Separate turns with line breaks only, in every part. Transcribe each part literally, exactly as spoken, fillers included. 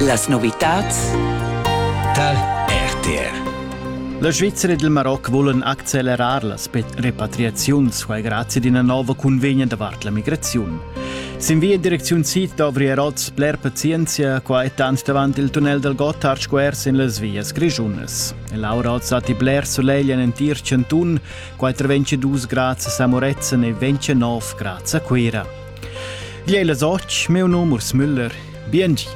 Las novitats
dal R T R.
La Svizzera e il Marocco vogliono accelerare le repatriazioni grazie ad una nuova convegna davart la migrazione. Si invia in direzione sud dove è roz bler pazienza qua è tanto davanti il tunnel del Gotthard Square in le vias grigiunes. E Laura ozzati bler soleglia in tir centun qua è ventidue gradi samorezza e ventinove gradi quera. Gli è le soc, mio nome è Müller, B N G.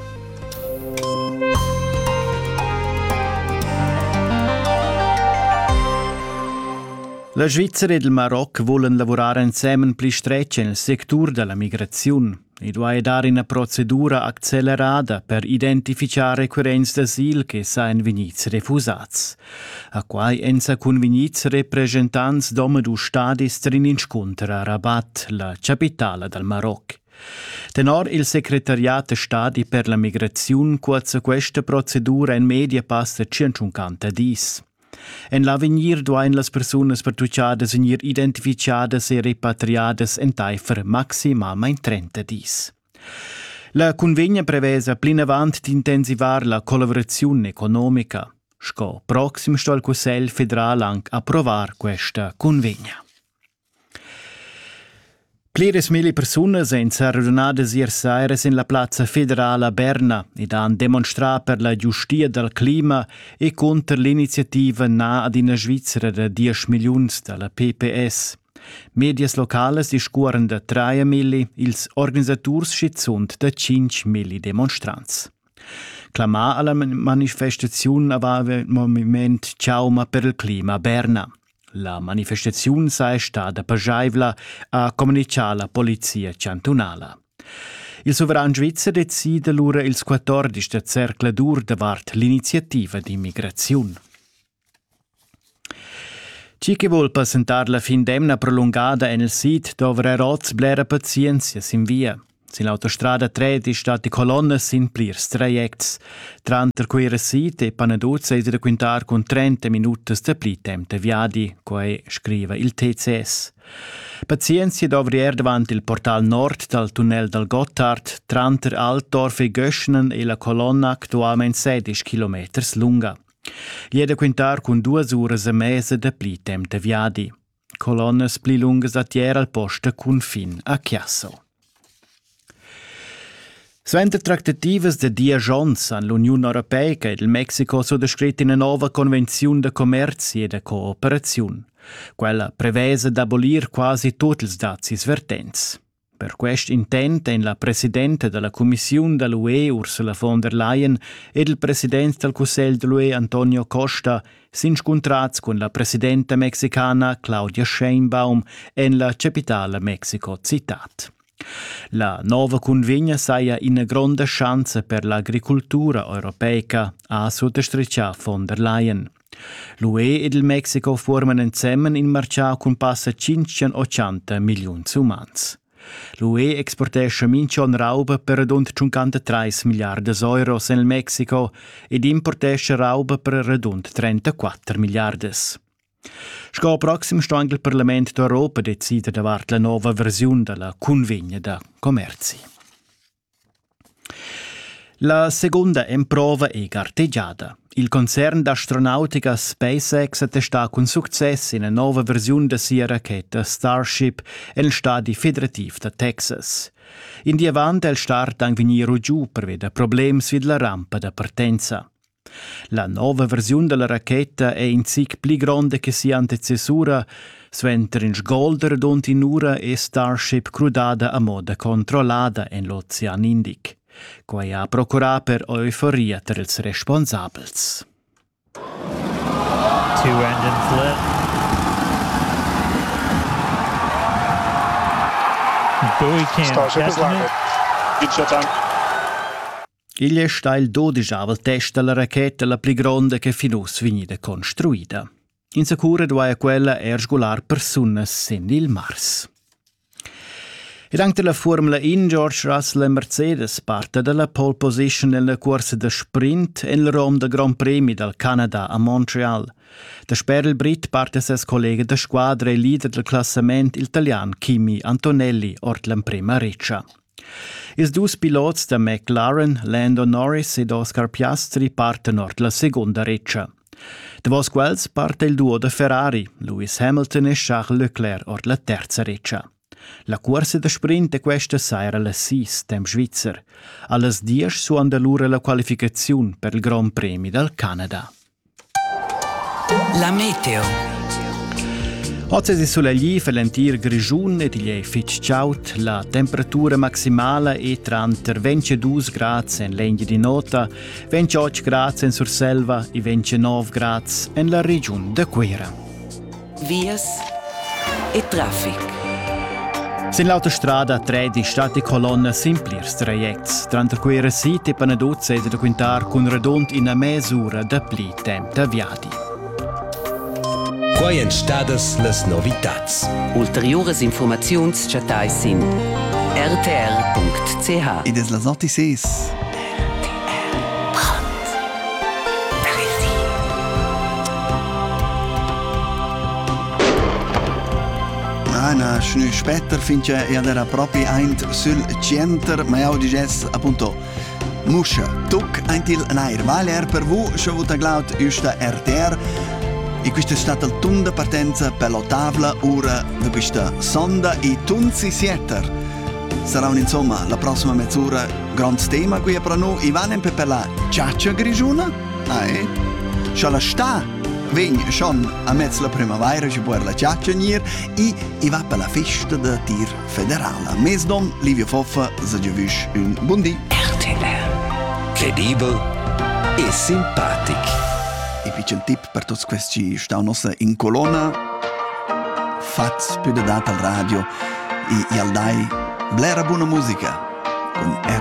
La Svizzera e il Marocco vogliono lavorare insieme più stretto nel settore della migrazione e deve dare una procedura accelerata per identificare requirenti d'asilo che saranno venuti refusati. A quai ensa convenuti rappresentanti dome due stati in incontro a Rabat, la capitale del Marocco. Tenor il segretariato stati per la migrazione quazza questa procedura in media passa centocinquanta dis. En l'avenir duain las personas pertucciadas venir identificadas e repatriadas en taifer maximalmein trenta dis. La convegna prevesa plin avant d'intensivar la collaborazione economica. Sco proxim sto al Cussel federal anc approvar questa convegna. Plires mille personas en radunades iersaires in la Plaza Federale a Berna ed han demonstrat per la giustia del clima e contro l'iniziativa na ad una Svizzera de dieci milions della P P S. Medias locales discuoren de tre mille, ils organisators schizzund de cinque mille demonstrants. Clamà alla manifestazione aveva il movimento Ciauma per il clima a Berna. La manifestazione è stata pageivla a comunicare la polizia cantonale. Il sovrano svizzero decide allora il quattordici cercle dur davart l'iniziativa di immigrazione. Ci che vuol presentare la fin d'emna prolungata nel sito dove roz blera pazienza sin via. Sin l'autostrada tre di stati colonne sin plirs trajects. Tranter queira sito e panaduzza è da quintar con trenta minuti de pli temp de viadi, come scrive il T C S. Pazienza dovrier davanti il portal nord dal tunnel del Gotthard, tranter Altdorf e Göschenen e la colonna attualmente sedici chilometri lunga. Gli è da quintar con due ore e mese de pli temp de viadi. Colonnes pli lunghe a tierra al posto con fin a Chiasso. Svente trattativas de diagions an l'Unione Europea e il Mexico sono descritte in una nuova convenzione di commercio e di cooperazione. Quella prevede di abolire quasi tutti i dazi svertenti. Per questo intento la Presidente della Commissione dell'U E Ursula von der Leyen e il Presidente del Consiglio dell'U E Antonio Costa si incontrati con la Presidente mexicana Claudia Sheinbaum in la capitale Mexico citat. La nuova convegna saia una grande chance per l'agricoltura europea, ha sottoscritto von der Leyen. L'U E ed il Mexico formano insieme in marciao con passa cinquecentottanta milioni umani. L'U E esportasce mincion rauba per rund cinquantatré miliardi di euro nel Mexico ed importasce rauba per rund trentaquattro miliardi. Sco proxim sto anche il Parlamento d'Europa decide davart la nuova versione della convegna da commerci. La seconda improva è carteggiata. Il concern d'astronautica SpaceX attesta con successo in una nuova versione della sua racchetta Starship nel stato federativo di Texas. In di avanti il start anche venire giù per vedere problemi sulla rampa di partenza. La nuova versione della racchetta è in sig più grande che sia antecessura, sventer in sgolder dont in ura e Starship crudada a moda controllata in l'Ocean Indic, quai ha procurato per euforia tra ils responsabels.
Two engines lit. Buoy cam
Starship is landed. Good shot down.
Il è sta il dodicesimo test della racchetta la più grande che finus venida costruita. In sicura doveva quella er sgolar personas in il Mars. Ed anche la Formula uno George Russell e Mercedes parte dalla pole position nella corsa da sprint e il Rom del Grand Premi del Canada a Montreal. Da sper il Brit parte ses collega da squadra e leader del classamento italiano Kimi Antonelli ort la prima reccia. Ils dus pilots de McLaren, Lando Norris ed Oscar Piastri parten ord la seconda reccia. Davos quels parte il duo de Ferrari, Lewis Hamilton e Charles Leclerc ord la terza reccia. La corsa de sprint è questa saira la sis, tem Svizzer. Alles dies su andalura la qualificazione per il Gran Premio del Canada.
La meteo.
Oggi si sulla gli felentir grigiun ed gli è fitchaut la temperatura maximale è tra ventidue gradi in legna di nota, ventotto gradi in Surselva e ventinove gradi in la regione de Quera.
Vias e traffic.
Sin l'autostrada tre di stati colonna simplirs trajects, tra Quera City e Panaduzza e da quintar con redond in a mesura da pli temp da viadi.
Quai en stadas las novitats.
Ulteriores informaziuns chatai sin r t r punct c h.
Ed es las noticies. Ana schnü später finché ed era proprio eint sul center, ma oggi es appunto muscha. Tuc eintil nair valer per vu, scho vuta glaut üsta R T R. E questa è stata la tonda partenza per l'ottava ora di questa sonda e tunzi sieter. Sarà insomma la prossima mezz'ora grande tema qui per noi. E vanno per la ciaccia grigiuna? Ah, eh? C'è la sta. Vegn schon a mezzo la primavera ci può la ciaccia nir e e va per la festa del tir federale. Mesdom Livio Foffa se già vish un buon dì.
R T R. Credibile e simpatico.
E poi c'è un tip per tutti questi che stanno in colonna. Fate più di data al radio e, e al dai blera buona musica con